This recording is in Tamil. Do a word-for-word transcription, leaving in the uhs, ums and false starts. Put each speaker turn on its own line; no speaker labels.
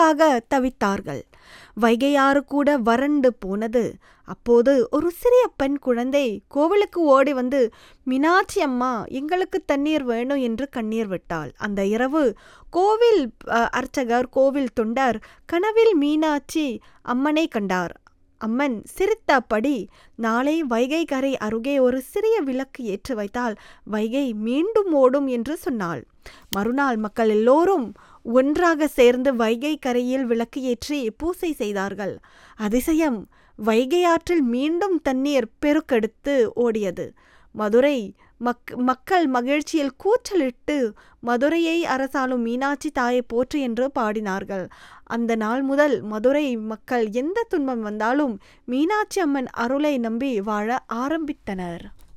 நீருக்காக தவித்தார்கள். வைகையாறு கூட வறண்டு போனது. அப்போது ஒரு சிறிய பெண் குழந்தை கோவிலுக்கு ஓடி வந்து, மீனாட்சி அம்மா, எங்களுக்கு தண்ணீர் வேணும் என்று கண்ணீர் விட்டாள். அந்த இரவு கோவில் அர்ச்சகர், கோவில் தொண்டர் கனவில் மீனாட்சி அம்மனை கண்டார். அம்மன் சிரித்தபடி, நாளை வைகை கரை அருகே ஒரு சிறிய விளக்கு ஏற்றி வைத்தால் வைகை மீண்டும் ஓடும் என்று சொன்னாள். மறுநாள் மக்கள் எல்லோரும் ஒன்றாக சேர்ந்து வைகை கரையில் விளக்கு ஏற்றி பூசை செய்தார்கள். அதிசயம், வைகை ஆற்றில் மீண்டும் தண்ணீர் பெருக்கெடுத்து ஓடியது. மதுரை மக் மக்கள் மகிழ்ச்சியில் கூச்சலிட்டு மதுரையை அரசாளும் மீனாட்சி தாயை போற்று என்று பாடினார்கள். அந்த நாள் முதல் மதுரை மக்கள் எந்த துன்பம் வந்தாலும் மீனாட்சி அம்மன் அருளை நம்பி வாழ ஆரம்பித்தனர்.